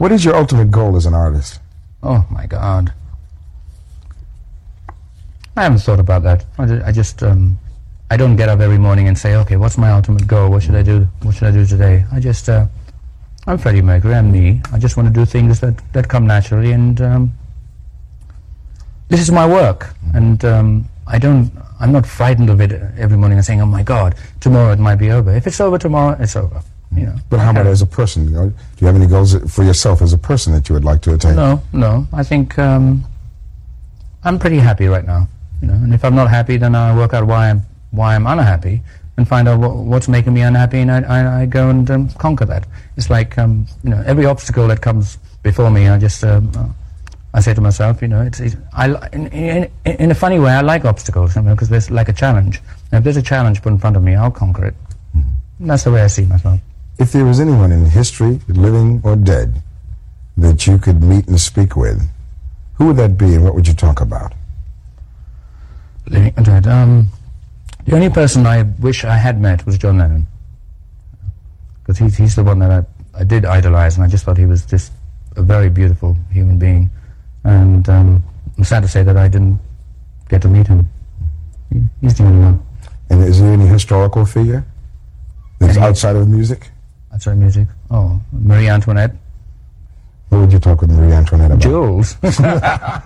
What is your ultimate goal as an artist? Oh, my God. I haven't thought about that. I just, I don't get up every morning and say, okay, what's my ultimate goal? What should I do? What should I do today? I just, I'm Freddie Mercury, I'm me. I just want to do things that come naturally, and this is my work. And I'm not frightened of it every morning and saying, oh my God, tomorrow it might be over. If it's over tomorrow, it's over. You know. But how about as a person? You know, do you have any goals for yourself as a person that you would like to attain? No. I think I'm pretty happy right now. You know, and if I'm not happy, then I work out why I'm unhappy and find out what's making me unhappy, and I go and conquer that. It's like you know, every obstacle that comes before me, I just I say to myself, you know, in a funny way, I like obstacles, you know, because there's like a challenge. And if there's a challenge put in front of me, I'll conquer it. And that's the way I see myself. If there was anyone in history, living or dead, that you could meet and speak with, who would that be, and what would you talk about? Living or dead. The only person I wish I had met was John Lennon, because he's the one that I did idolize, and I just thought he was just a very beautiful human being. And I'm sad to say that I didn't get to meet him. He's the only one. And is there any historical figure that's outside of music? Outside of music? Oh, Marie Antoinette. What would you talk with Marie Antoinette about? Jules.